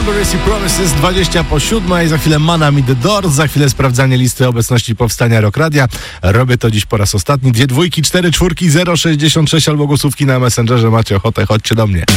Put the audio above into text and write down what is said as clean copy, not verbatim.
Cranberries i Promises, 7:20. Za chwilę Man Me The Doors, za chwilę sprawdzanie listy obecności powstania Rock Radia. Robię to dziś po raz ostatni. 2 dwójki, 4 czwórki, 066 albo głosówki na Messengerze. Macie ochotę, chodźcie do mnie.